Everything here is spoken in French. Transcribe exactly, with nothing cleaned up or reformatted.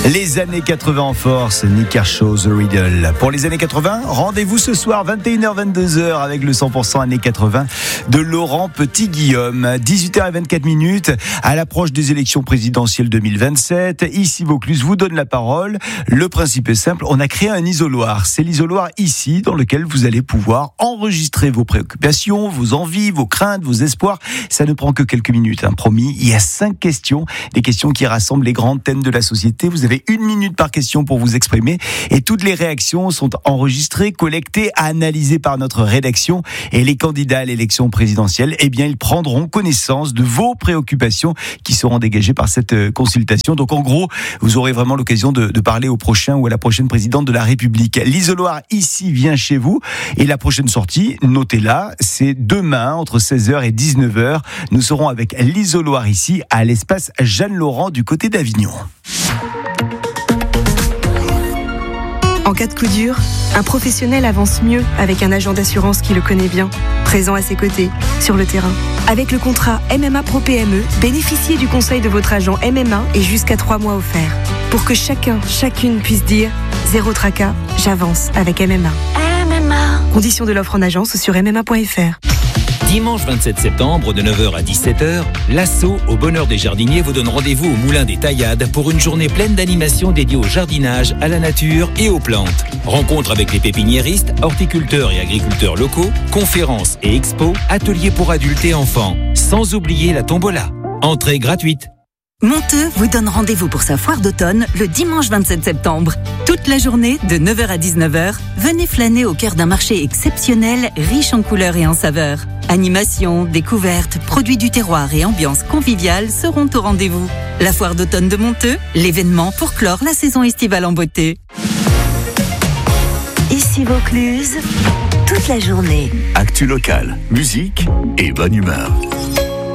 Les années quatre-vingts en force, Nick Kershaw, The Riddle. Pour les années quatre-vingts, rendez-vous ce soir vingt et une heures vingt-deux heures avec le cent pour cent années quatre-vingts de Laurent Petit-Guillaume. dix-huit heures vingt-quatre minutes à l'approche des élections présidentielles deux mille vingt-sept. Ici Vaucluse vous donne la parole. Le principe est simple, on a créé un isoloir. C'est l'isoloir ici dans lequel vous allez pouvoir enregistrer vos préoccupations, vos envies, vos craintes, vos espoirs. Ça ne prend que quelques minutes, hein, promis. Il y a cinq questions, des questions qui rassemblent les grands thèmes de la société. Vous avez une minute par question pour vous exprimer et toutes les réactions sont enregistrées, collectées, analysées par notre rédaction et les candidats à l'élection présidentielle, eh bien, ils prendront connaissance de vos préoccupations qui seront dégagées par cette consultation. Donc, en gros, vous aurez vraiment l'occasion de, de parler au prochain ou à la prochaine présidente de la République. L'isoloir ici vient chez vous et la prochaine sortie, notez-la, c'est demain entre seize heures et dix-neuf heures. Nous serons avec l'isoloir ici à l'espace Jeanne-Laurent du côté d'Avignon. En cas de coup dur, un professionnel avance mieux avec un agent d'assurance qui le connaît bien, présent à ses côtés, sur le terrain. Avec le contrat M M A Pro P M E, bénéficiez du conseil de votre agent M M A et jusqu'à trois mois offerts. Pour que chacun, chacune puisse dire « Zéro tracas, j'avance avec M M A ». M M A. Conditions de l'offre en agence sur m m a point f r. Dimanche vingt-sept septembre de neuf heures à dix-sept heures, l'Asso au Bonheur des Jardiniers vous donne rendez-vous au Moulin des Taillades pour une journée pleine d'animations dédiée au jardinage, à la nature et aux plantes. Rencontres avec les pépiniéristes, horticulteurs et agriculteurs locaux, conférences et expos, ateliers pour adultes et enfants. Sans oublier la tombola. Entrée gratuite. Monteux vous donne rendez-vous pour sa foire d'automne le dimanche vingt-sept septembre. Toute la journée, de neuf heures à dix-neuf heures, venez flâner au cœur d'un marché exceptionnel, riche en couleurs et en saveurs. Animations, découvertes, produits du terroir et ambiance conviviale seront au rendez-vous. La foire d'automne de Monteux, l'événement pour clore la saison estivale en beauté. Ici Vaucluse, toute la journée. Actu locale, musique et bonne humeur.